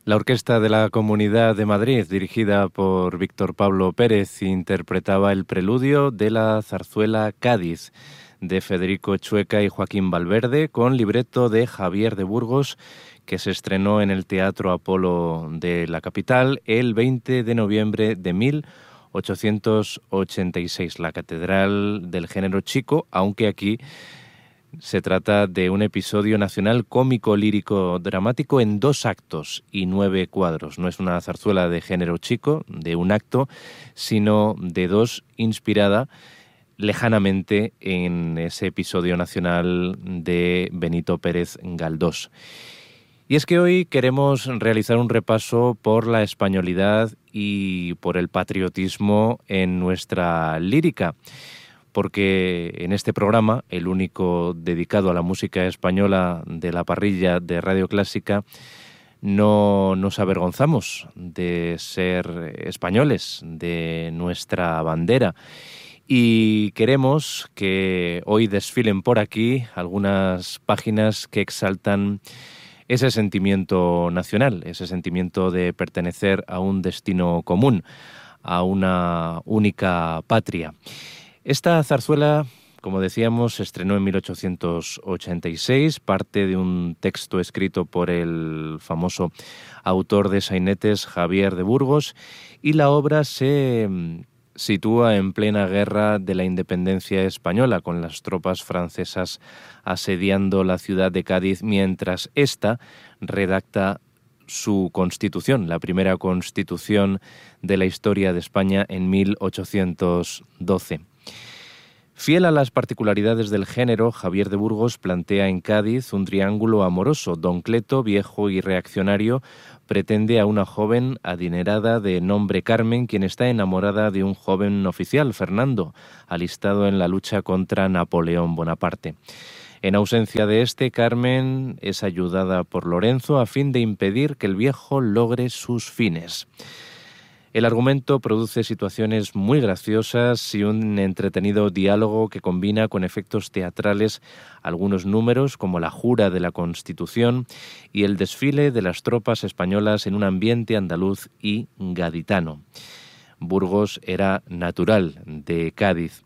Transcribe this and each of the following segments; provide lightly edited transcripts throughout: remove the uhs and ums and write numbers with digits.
La Orquesta de la Comunidad de Madrid, dirigida por Víctor Pablo Pérez, interpretaba el preludio de la zarzuela Cádiz, de Federico Chueca y Joaquín Valverde, con libreto de Javier de Burgos, que se estrenó en el Teatro Apolo de la capital el 20 de noviembre de 1886, la catedral del género chico, aunque aquí se trata de un episodio nacional cómico, lírico, dramático en 2 actos y 9 cuadros. No es una zarzuela de género chico, de un acto, sino de 2, inspirada lejanamente en ese episodio nacional de Benito Pérez Galdós. Y es que hoy queremos realizar un repaso por la españolidad y por el patriotismo en nuestra lírica, porque en este programa, el único dedicado a la música española de la parrilla de Radio Clásica, no nos avergonzamos de ser españoles, de nuestra bandera. Y queremos que hoy desfilen por aquí algunas páginas que exaltan ese sentimiento nacional, ese sentimiento de pertenecer a un destino común, a una única patria. Esta zarzuela, como decíamos, se estrenó en 1886, parte de un texto escrito por el famoso autor de sainetes, Javier de Burgos, y la obra se sitúa en plena guerra de la independencia española, con las tropas francesas asediando la ciudad de Cádiz, mientras ésta redacta su constitución, la primera constitución de la historia de España en 1812. Fiel a las particularidades del género, Javier de Burgos plantea en Cádiz un triángulo amoroso. Don Cleto, viejo y reaccionario, pretende a una joven adinerada de nombre Carmen, quien está enamorada de un joven oficial, Fernando, alistado en la lucha contra Napoleón Bonaparte. En ausencia de este, Carmen es ayudada por Lorenzo a fin de impedir que el viejo logre sus fines. El argumento produce situaciones muy graciosas y un entretenido diálogo que combina con efectos teatrales algunos números como la jura de la Constitución y el desfile de las tropas españolas en un ambiente andaluz y gaditano. Burgos era natural de Cádiz.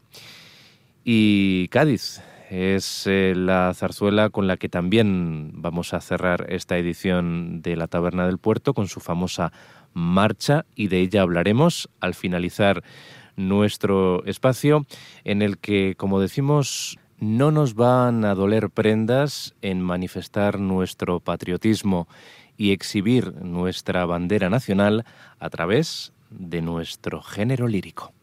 Y Cádiz es la zarzuela con la que también vamos a cerrar esta edición de La Taberna del Puerto, con su famosa marcha, y de ella hablaremos al finalizar nuestro espacio, en el que, como decimos, no nos van a doler prendas en manifestar nuestro patriotismo y exhibir nuestra bandera nacional a través de nuestro género lírico.